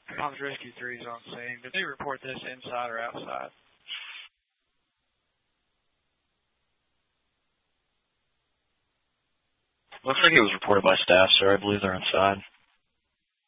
Tom's Rescue 3 is on scene. Did they report this inside or outside? Looks like it was reported by staff, sir. I believe they're inside.